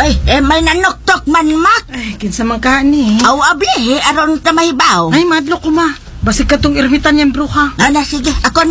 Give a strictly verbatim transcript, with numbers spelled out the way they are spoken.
Ay, eh, may nanoktok man, mak. Ay, kinsa man ka ni. Aw, abli, aron ta mahibaw. Ay, madlo ko ma. Basig ka tong irmitan niyang bruha. Ana, sige, ako